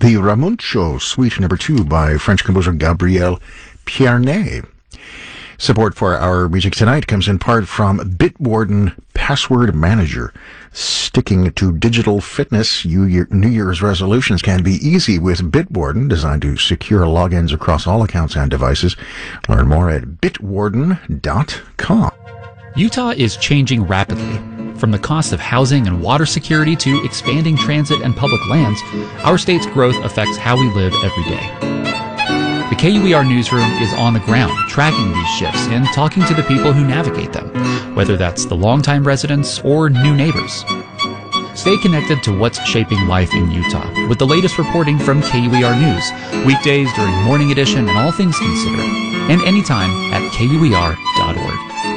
the Ramuncho Suite No. 2 by French composer Gabriel Piernet. Support for our music tonight comes in part from Bitwarden Password Manager. Sticking to digital fitness, New Year's resolutions can be easy with Bitwarden, designed to secure logins across all accounts and devices. Learn more at bitwarden.com. Utah is changing rapidly. From the cost of housing and water security to expanding transit and public lands, our state's growth affects how we live every day. The KUER newsroom is on the ground, tracking these shifts and talking to the people who navigate them, whether that's the longtime residents or new neighbors. Stay connected to what's shaping life in Utah with the latest reporting from KUER News, weekdays during Morning Edition and All Things Considered, and anytime at KUER.org.